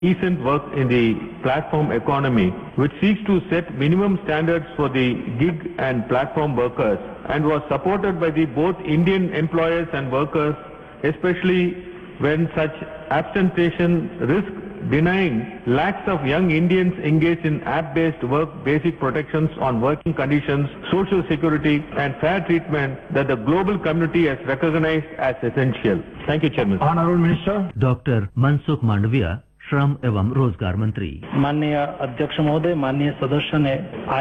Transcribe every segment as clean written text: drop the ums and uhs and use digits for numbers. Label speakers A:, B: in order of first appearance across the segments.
A: decent work in the platform economy, which seeks to set minimum standards for the gig and platform workers, and was supported by the both Indian employers and workers, especially when such abstention risk denying lakhs of young Indians engaged in app-based work basic protections on working conditions, social security and fair treatment that the global community has recognized as essential. Thank you, Chairman.
B: Honorable Minister.
C: Doctor Mansukh Mandaviya, श्रम एवं रोजगार मंत्री।
D: माननीय अध्यक्ष महोदय, माननीय सदस्य ने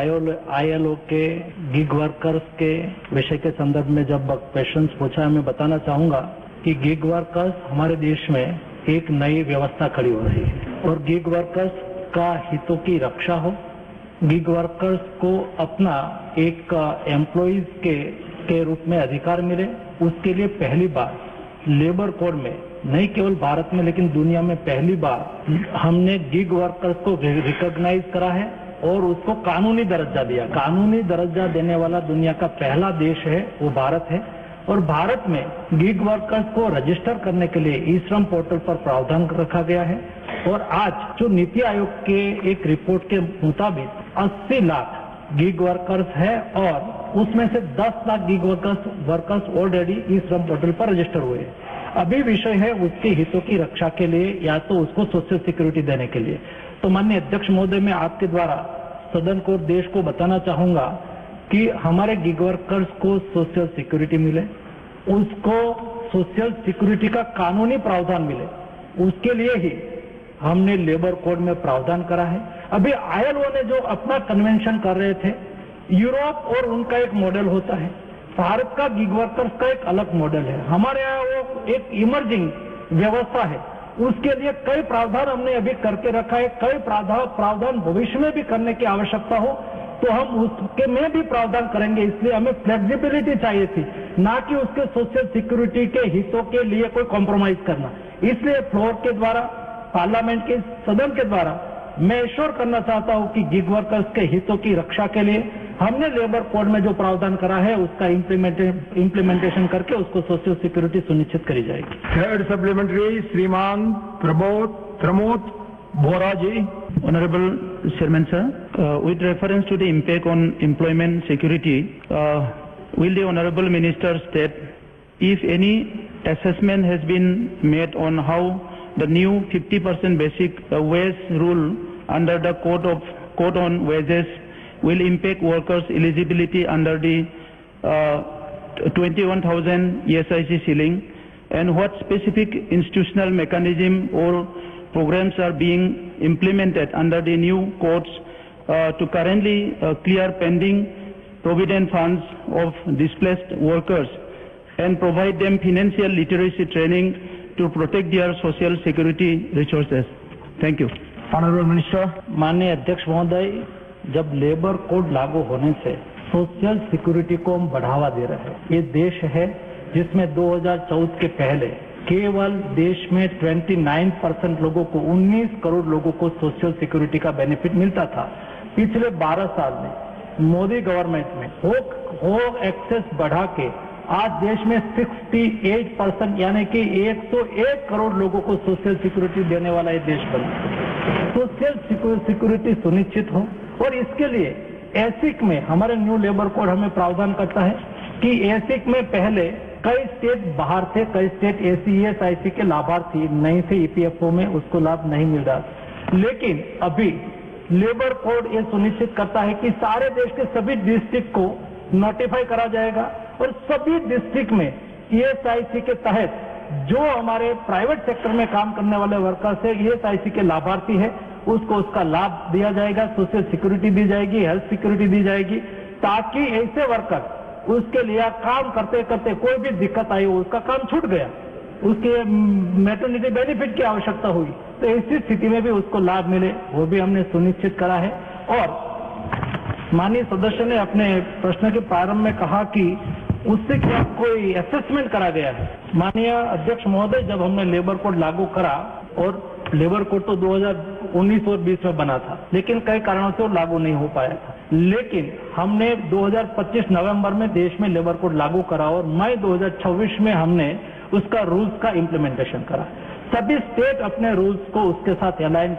D: ILO के गिग वर्कर्स के विषय के संदर्भ में जब क्वेश्चंस पूछा, मैं बताना चाहूंगा कि गिग वर्कर्स हमारे देश में एक नई व्यवस्था खड़ी हो रही है और गिग वर्कर्स का हितों की रक्षा हो, गिग वर्कर्स को अपना एक एम्प्लॉइज के रूप में अधिकार मिले, उसके लिए पहली बार लेबर कोड में, नहीं केवल भारत में लेकिन दुनिया में पहली बार हमने गिग वर्कर्स को रिकॉग्नाइज करा है और उसको कानूनी दर्जा दिया। कानूनी दर्जा देने वाला दुनिया का पहला देश है वो भारत है और भारत में गिग वर्कर्स को रजिस्टर करने के लिए ई श्रम पोर्टल पर प्रावधान रखा गया है और आज जो नीति आयोग के एक रिपोर्ट के मुताबिक 80 लाख गिग वर्कर्स है और उसमें से 10 lakh gig workers already E श्रम पोर्टल पर रजिस्टर हुए हैं। अभी विषय है उसके हितों की रक्षा के लिए या तो उसको सोशल सिक्योरिटी देने के लिए। तो माननीय अध्यक्ष महोदय, मैं आपके द्वारा सदन को, देश को बताना चाहूंगा कि हमारे गिग वर्कर्स को सोशल सिक्योरिटी मिले, उसको सोशल सिक्योरिटी का कानूनी प्रावधान मिले, उसके लिए ही हमने लेबर कोड में प्रावधान करा है। अभी ILO ने जो अपना कन्वेंशन कर रहे थे, यूरोप और उनका एक मॉडल होता है, भारत का गिग वर्कर्स का एक अलग मॉडल है। हमारे यहाँ वो एक इमर्जिंग व्यवस्था है, उसके लिए कई प्रावधान हमने अभी करके रखा है, कई प्रावधान भविष्य में भी करने की आवश्यकता हो तो हम उसके में भी प्रावधान करेंगे। इसलिए हमें फ्लेक्सिबिलिटी चाहिए थी, ना कि उसके सोशल सिक्योरिटी के हितों के लिए कोई कॉम्प्रोमाइज करना। इसलिए फ्लोर के द्वारा, पार्लियामेंट के सदन के द्वारा मैं एश्योर करना चाहता हूं कि गिग वर्कर्स के हितों की रक्षा के लिए हमने लेबर कोड में जो प्रावधान करा है उसका इम्प्लीमेंटेशन करके उसको सोशल सिक्योरिटी सुनिश्चित करी जाएगी।
B: थर्ड सप्लीमेंट्री श्रीमान प्रमोद बोरा जी।
E: Honorable Chairman Sir, with reference to the impact on employment security, will the Honorable Minister state if any assessment has been made on how the new 50% basic wage rule under the Code on Wages will impact workers' eligibility under the 21,000 ESIC ceiling, and what specific institutional mechanism or programs are being implemented under the new codes to currently clear pending provident funds of displaced workers and provide them financial literacy training to protect their social security resources. Thank you.
B: Honorable Minister.
D: माननीय अध्यक्ष महोदय, जब labour code लागू होने से social security को हम बढ़ावा दे रहे हैं। ये देश है जिसमें 2014 के पहले केवल देश में 29% लोगों को, 19 करोड़ लोगों को सोशल सिक्योरिटी का बेनिफिट मिलता था। पिछले 12 साल में मोदी गवर्नमेंट में हो एक्सेस बढ़ा के आज देश में 68% यानी कि 101 करोड़ लोगों को सोशल सिक्योरिटी देने वाला ये देश बना। सोशल सिक्योरिटी सुनिश्चित हो और इसके लिए एसिक में हमारे न्यू लेबर कोड हमें प्रावधान करता है कि एसिक में पहले कई स्टेट बाहर थे, कई स्टेट ESIC के लाभार्थी नहीं थे, EPFO में उसको लाभ नहीं मिल रहा। लेकिन अभी लेबर कोड ये सुनिश्चित करता है कि सारे देश के सभी डिस्ट्रिक्ट को नोटिफाई करा जाएगा और सभी डिस्ट्रिक्ट में ESIC के तहत जो हमारे प्राइवेट सेक्टर में काम करने वाले वर्कर्स है, ESIC के लाभार्थी है, उसको उसका लाभ दिया जाएगा, सोशल सिक्योरिटी दी जाएगी, हेल्थ सिक्योरिटी दी जाएगी, ताकि ऐसे वर्कर उसके लिए काम करते करते कोई भी दिक्कत आई हो, उसका काम छूट गया, उसके मैटरनिटी बेनिफिट की आवश्यकता हुई तो ऐसी स्थिति में भी उसको लाभ मिले, वो भी हमने सुनिश्चित करा है। और माननीय सदस्य ने अपने प्रश्न के प्रारंभ में कहा कि उससे क्या कोई असेसमेंट करा गया है। माननीय अध्यक्ष महोदय, जब हमने लेबर कोड लागू करा, और लेबर कोड तो 2019 और 20 में बना था, लेकिन कई कारणों से वो लागू नहीं हो पाया था, लेकिन हमने 2025 नवंबर में देश में लेबर कोड लागू करा और मई 2026 में हमने उसका रूल्स का इम्प्लीमेंटेशन करा। सभी स्टेट अपने रूल्स को उसके साथ अलाइन